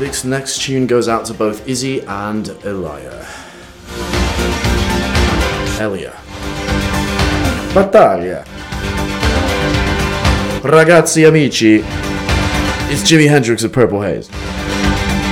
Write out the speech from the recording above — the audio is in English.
This next tune goes out to both Izzy and Elia. Battaglia. Ragazzi amici, it's Jimi Hendrix of Purple Haze.